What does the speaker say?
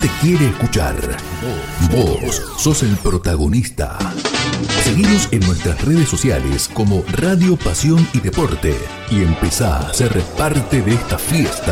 quiere escuchar. Vos sos el protagonista. Seguinos en nuestras redes sociales como Radio Pasión y Deporte y empezá a ser parte de esta fiesta.